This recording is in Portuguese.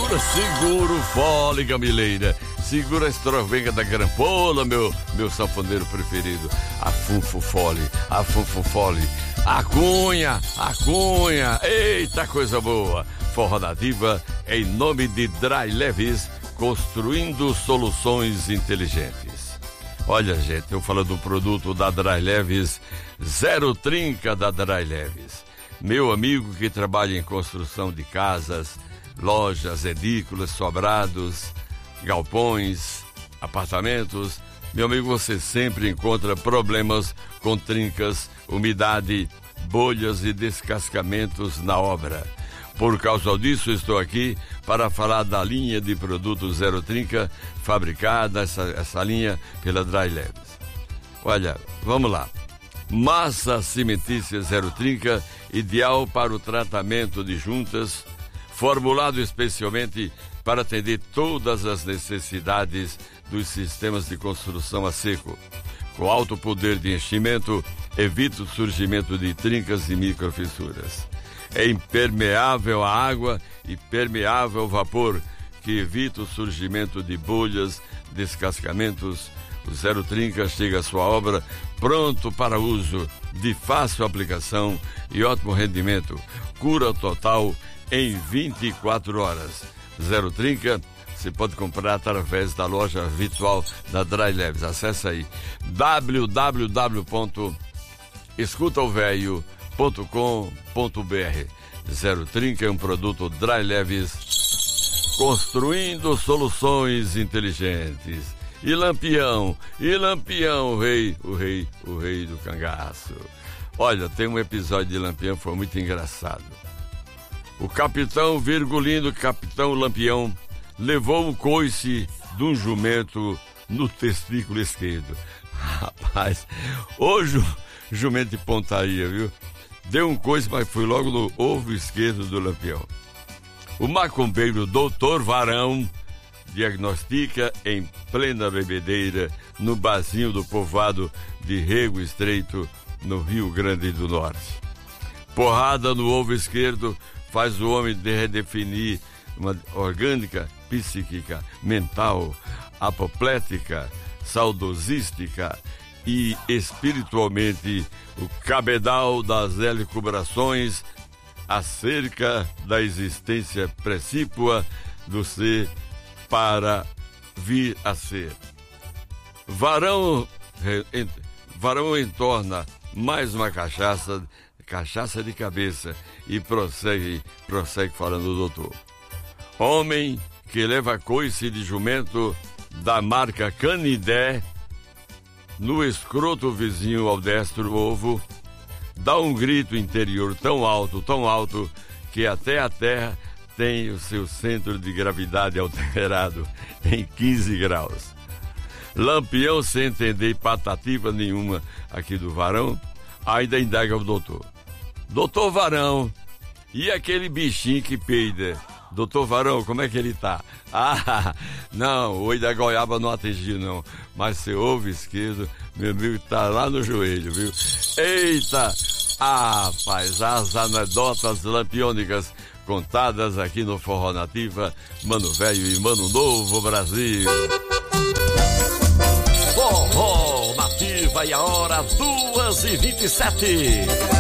Segura o fole, gamileira. Segura a estrovenga da grampola, meu sanfoneiro preferido. A funfo fole, a cunha. Eita, coisa boa. Forró Nativa, em nome de Dry Leves, construindo soluções inteligentes. Olha, gente, eu falo do produto da Dry Leves, Zero Trinca da Dry Leves. Meu amigo que trabalha em construção de casas, lojas, edículas, sobrados, galpões, apartamentos. Meu amigo, você sempre encontra problemas com trincas, umidade, bolhas e descascamentos na obra. Por causa disso, estou aqui para falar da linha de produtos Zero Trinca, fabricada, essa linha pela Dry Leves. Olha, vamos lá. Massa cimentícia Zero Trinca, ideal para o tratamento de juntas, formulado especialmente para atender todas as necessidades dos sistemas de construção a seco. Com alto poder de enchimento, evita o surgimento de trincas e microfissuras. É impermeável à água e permeável ao vapor, que evita o surgimento de bolhas, descascamentos. O Zero Trinca chega à sua obra pronto para uso, de fácil aplicação e ótimo rendimento. Cura total em 24 horas. Zero Trinca você pode comprar através da loja virtual da Dry Leves. Acesse aí www.escutaovelho.com.br. Zero Trinca é um produto Dry Leves, construindo soluções inteligentes. E Lampião, o rei do cangaço. Olha, tem um episódio de Lampião que foi muito engraçado. O capitão Virgulino, capitão Lampião, levou um coice de um jumento no testículo esquerdo. Rapaz, hoje o jumento de pontaria, viu? Deu um coice, mas foi logo no ovo esquerdo do Lampião. O macumbeiro Doutor Varão diagnostica em plena bebedeira no barzinho do povoado de Rego Estreito, no Rio Grande do Norte. Porrada no ovo esquerdo faz o homem redefinir uma orgânica, psíquica, mental, apoplética, saudosística e espiritualmente o cabedal das elucubrações acerca da existência precípua do ser para vir a ser. Varão entorna mais uma cachaça de cabeça e prossegue falando o doutor. Homem que leva coice de jumento da marca Canidé no escroto vizinho ao destro ovo, dá um grito interior tão alto que até a terra tem o seu centro de gravidade alterado em 15 graus. Lampião, sem entender patativa nenhuma aqui do Varão, ainda indaga o doutor. Doutor Varão, e aquele bichinho que peida? Doutor Varão, como é que ele tá? Ah, não, o oi da goiaba não atingiu não, mas seu ovo esquerdo, meu amigo, tá lá no joelho, viu? Eita! Ah, rapaz, as anedotas lampiônicas contadas aqui no Forró Nativa, Mano Velho e Mano Novo Brasil. Forró Nativa e a hora 2h27.